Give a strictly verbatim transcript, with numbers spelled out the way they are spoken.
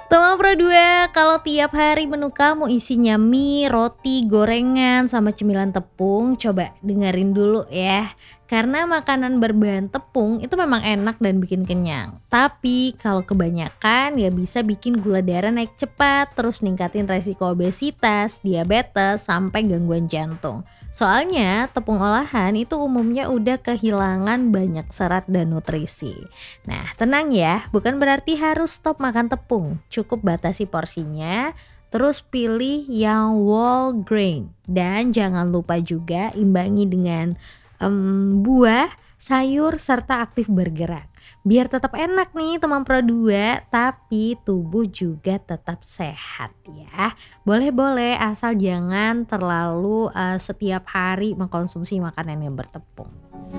Teman Pro dua, kalau tiap hari menu kamu isinya mie, roti, gorengan, sama cemilan tepung, coba dengerin dulu ya. Karena makanan berbahan tepung itu memang enak dan bikin kenyang. Tapi kalau kebanyakan ya bisa bikin gula darah naik cepat, terus ningkatin resiko obesitas, diabetes, sampai gangguan jantung. Soalnya tepung olahan itu umumnya udah kehilangan banyak serat dan nutrisi. Nah, tenang ya, bukan berarti harus stop makan tepung. Cukup batasi porsinya, terus pilih yang whole grain. Dan jangan lupa juga imbangi dengan em, buah, sayur, serta aktif bergerak. Biar tetap enak nih teman Pro dua, tapi tubuh juga tetap sehat ya. Boleh-boleh asal jangan terlalu eh, setiap hari mengkonsumsi makanan yang bertepung.